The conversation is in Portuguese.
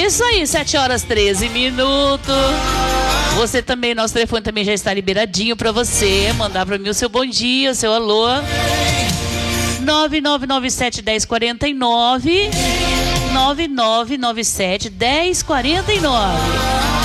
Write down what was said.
Isso aí, 7h13. Você também, nosso telefone também já está liberadinho para você mandar para mim o seu bom dia, o seu alô. 9997-1049. 9997-1049.